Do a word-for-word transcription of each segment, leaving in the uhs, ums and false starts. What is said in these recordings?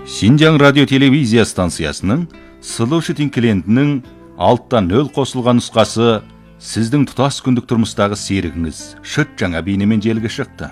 Шинжаң радио телевизия станциясының Solution клиентінің алттан нөл қосылған нұсқасы сіздің тұтас күндік тұрмыстағы серігіңіз шыт жаңа бейнемен желіге шықты.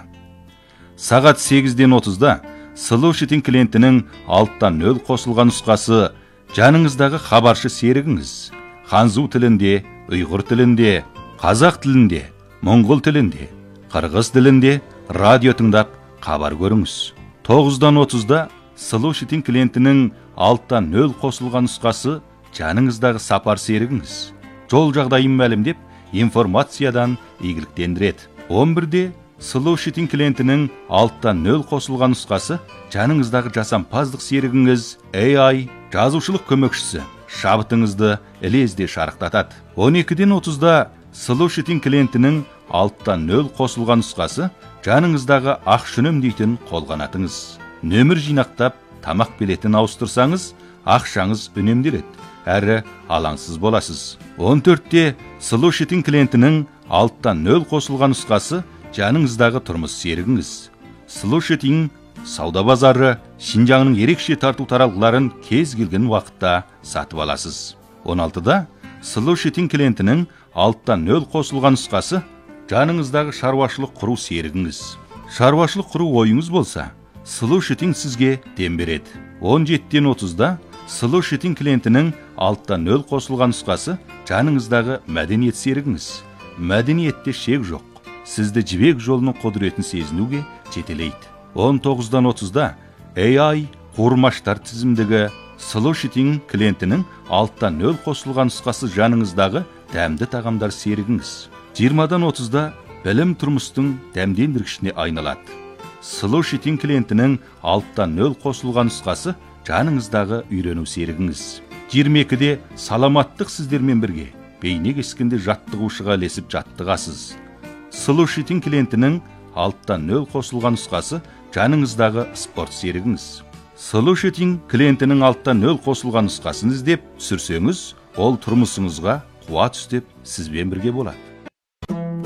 Сағат сегізден отызда Solution клиентінің алттан нөл қосылған нұсқасы жаныңыздағы хабаршы серігіңіз ханзу тілінде, ұйғыр тілінде, қазақ тілінде, моңғол тілінде, қырғыз тілінде радио тыңдап хабар көріңіз. тоғыздан отызда Solution клиентінің алттан нөл қосылған нұсқасы жаныңыздағы сапар серігіңіз жол жағдайын мәлімдеп информациядан игіліктендіреді. он бірде Solution клиентінің алттан нөл қосылған нұсқасы жаныңыздағы жасампаздық серігіңіз эй ай жазушылық көмекшісі шабытыңызды ілезде шарықтатады. он екіден отызда Solution клиентінің алттан нөл қосылған нұсқасы жаныңыздағы ақша үнемдейтін қолғанатыңыз. Нөмір жинақтап, тамақ билетін ауыстырсаңыз, ақшаңыз үнемделеді, әрі алаңсыз боласыз. он төртте Solution клиентінің алттан нөл қосылған нұсқасы жаныңыздағы тұрмыс серігіңіз. Solution сауда базары Шинжаңның ерекше тарту таралғыларын кез келген уақытта сатып аласыз. он алтыда Solution клиентінің алттан нөл қосылған нұсқасы жаныңыздағы шаруашылық құру серігіңіз. Шаруашылық құру ойыңыз болса, Solution сізге дем береді. он жетіден отызда Solution клиентінің алттан нөл қосылған нұсқасы жаныңыздағы мәдениет серігіңіз. Мәдениетте шек жоқ. Сізді жібек жолының құдіретін сезінуге жетелейді. он тоғыздан отызда эй ай қуырмаштар тізімдегі Solution клиентінің алттан нөл қосылған нұсқасы жаныңыздағы дәмді тағамдар серігіңіз. жиырмадан отызда білім тұрмыстың дәмдендіргішіне айналады. Solution клиентінің алттан нөл қосылған нұсқасы жаныңыздағы үйрену серігіңіз. жиырма екіде саламаттық сіздермен бірге бейне кескенде жаттығушыға ілесіп жаттығасыз. Solution клиентінің алттан нөл қосылған нұсқасы жаныңыздағы спорт серігіңіз. Solution клиентінің алттан нөл қосылған нұсқасын іздеп түсірсеңіз, ол тұрмысыңызға қуат үстеп сізбен бірге болады.